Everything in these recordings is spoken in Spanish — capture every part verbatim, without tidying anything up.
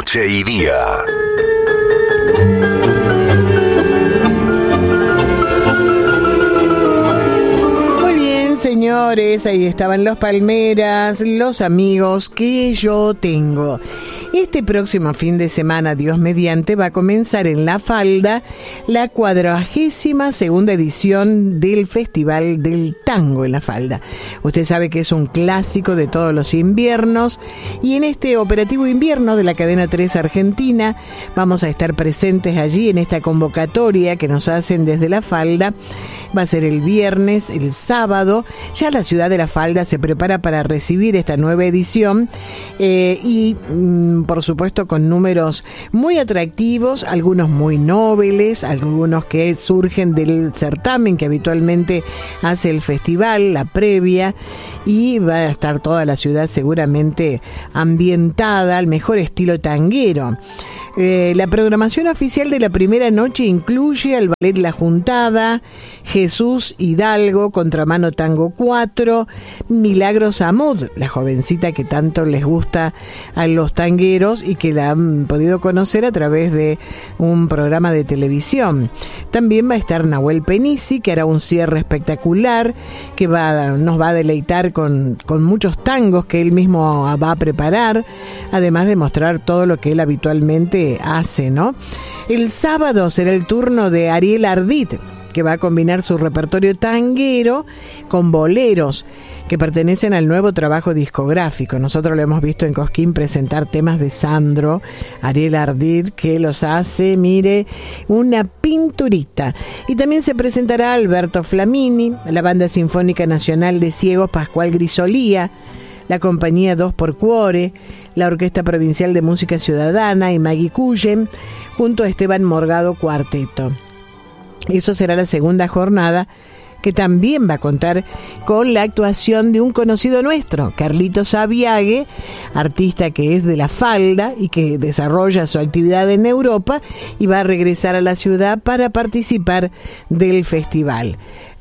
Noche y Día. Muy bien, señores, ahí estaban los Palmeras, los amigos que yo tengo. Este próximo fin de semana, Dios mediante, va a comenzar en La Falda la cuadragésima segunda edición del Festival del Tango en La Falda. Usted sabe que es un clásico de todos los inviernos y en este operativo invierno de la cadena tres Argentina vamos a estar presentes allí en esta convocatoria que nos hacen desde La Falda. Va a ser el viernes, el sábado. Ya la ciudad de La Falda se prepara para recibir esta nueva edición eh, y mm, por supuesto con números muy atractivos, algunos muy nobles, algunos que surgen del certamen que habitualmente hace el festival, la previa, y va a estar toda la ciudad seguramente ambientada al mejor estilo tanguero. Eh, la programación oficial de la primera noche incluye al ballet La Juntada, Jesús Hidalgo, Contramano Tango cuatro, Milagros Amud, la jovencita que tanto les gusta a los tangueros y que la han podido conocer a través de un programa de televisión. También va a estar Nahuel Penisi, que hará un cierre espectacular, que va, nos va a deleitar con, con muchos tangos que él mismo va a preparar, además de mostrar todo lo que él habitualmente hace, ¿no? El sábado será el turno de Ariel Ardit, que va a combinar su repertorio tanguero con boleros que pertenecen al nuevo trabajo discográfico. Nosotros lo hemos visto en Cosquín presentar temas de Sandro, Ariel Ardit, que los hace, mire, una pinturita. Y también se presentará Alberto Flamini, la Banda Sinfónica Nacional de Ciegos Pascual Grisolía, la compañía dos por Cuore, la Orquesta Provincial de Música Ciudadana y Maggie Cullen, junto a Esteban Morgado Cuarteto. Eso será la segunda jornada, que también va a contar con la actuación de un conocido nuestro, Carlitos Aviague, artista que es de La Falda y que desarrolla su actividad en Europa y va a regresar a la ciudad para participar del festival.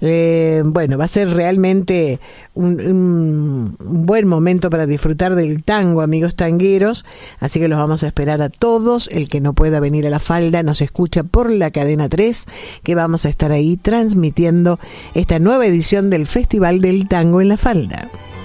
Eh, bueno, va a ser realmente un, un, un buen momento para disfrutar del tango, amigos tangueros, así que los vamos a esperar a todos. El que no pueda venir a La Falda nos escucha por la cadena tres, que vamos a estar ahí transmitiendo esta nueva edición del Festival del Tango en La Falda.